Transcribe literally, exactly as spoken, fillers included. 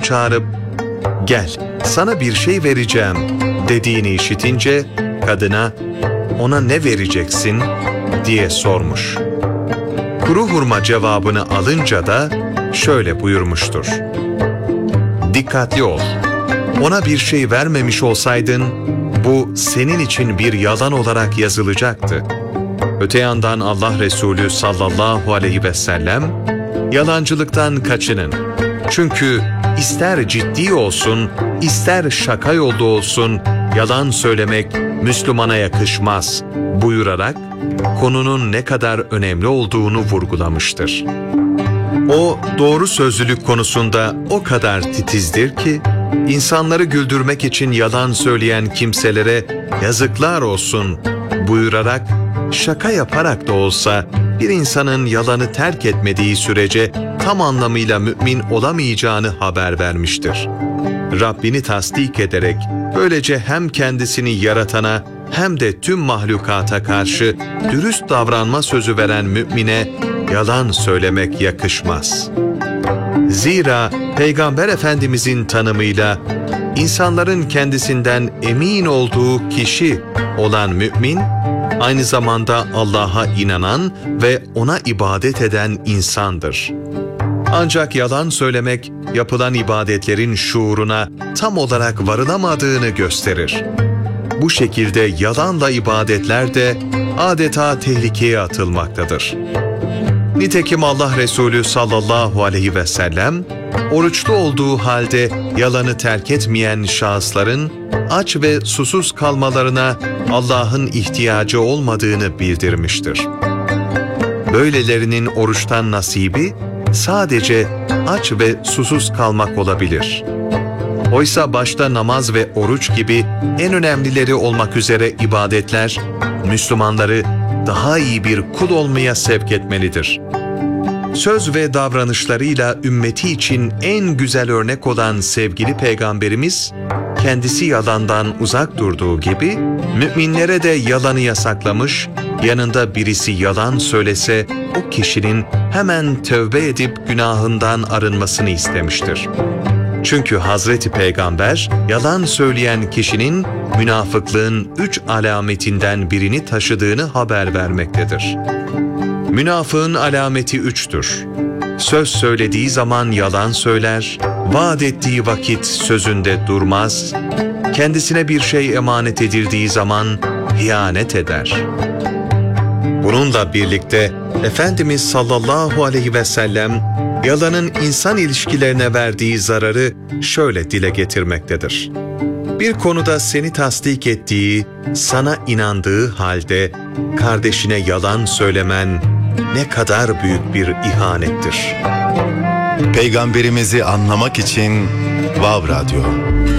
çağırıp "Gel, sana bir şey vereceğim" dediğini işitince kadına "Ona ne vereceksin?" diye sormuş. Kuru hurma cevabını alınca da şöyle buyurmuştur: "Dikkatli ol. Ona bir şey vermemiş olsaydın bu senin için bir yalan olarak yazılacaktı." Öte yandan Allah Resulü sallallahu aleyhi ve sellem yalancılıktan kaçının. Çünkü ister ciddi olsun, ister şaka yolda olsun yalan söylemek Müslümana yakışmaz buyurarak konunun ne kadar önemli olduğunu vurgulamıştır. O doğru sözlülük konusunda o kadar titizdir ki insanları güldürmek için yalan söyleyen kimselere yazıklar olsun buyurarak şaka yaparak da olsa bir insanın yalanı terk etmediği sürece tam anlamıyla mümin olamayacağını haber vermiştir. Rabbini tasdik ederek böylece hem kendisini yaratana hem de tüm mahlukata karşı dürüst davranma sözü veren mümine yalan söylemek yakışmaz. Zira Peygamber Efendimizin tanımıyla insanların kendisinden emin olduğu kişi olan mümin, aynı zamanda Allah'a inanan ve ona ibadet eden insandır. Ancak yalan söylemek, yapılan ibadetlerin şuuruna tam olarak varılamadığını gösterir. Bu şekilde yalanla ibadetler de adeta tehlikeye atılmaktadır. Nitekim Allah Resulü sallallahu aleyhi ve sellem, oruçlu olduğu halde yalanı terk etmeyen şahısların aç ve susuz kalmalarına Allah'ın ihtiyacı olmadığını bildirmiştir. Böylelerinin oruçtan nasibi sadece aç ve susuz kalmak olabilir. Oysa başta namaz ve oruç gibi en önemlileri olmak üzere ibadetler, Müslümanları daha iyi bir kul olmaya sevk etmelidir. Söz ve davranışlarıyla ümmeti için en güzel örnek olan sevgili Peygamberimiz, kendisi yalandan uzak durduğu gibi, müminlere de yalanı yasaklamış, yanında birisi yalan söylese, o kişinin hemen tövbe edip günahından arınmasını istemiştir. Çünkü Hazreti Peygamber, yalan söyleyen kişinin münafıklığın üç alametinden birini taşıdığını haber vermektedir. Münafığın alameti üçtür. Söz söylediği zaman yalan söyler, vaat ettiği vakit sözünde durmaz, kendisine bir şey emanet edildiği zaman hıyanet eder. Bununla birlikte Efendimiz sallallahu aleyhi ve sellem yalanın insan ilişkilerine verdiği zararı şöyle dile getirmektedir: Bir konuda seni tasdik ettiği, sana inandığı halde kardeşine yalan söylemen ne kadar büyük bir ihanettir. Peygamberimizi anlamak için Vav Radyo.